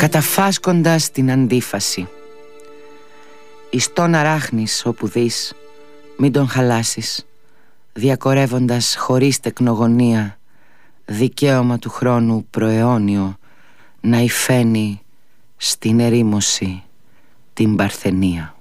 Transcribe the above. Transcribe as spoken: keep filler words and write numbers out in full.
καταφάσκοντας την αντίφαση. Ιστόν αράχνης όπου δεις, μην τον χαλάσεις, διακορεύοντας χωρίς τεκνογωνία δικαίωμα του χρόνου προαιώνιο να υφαίνει στην ερήμωση την παρθενία.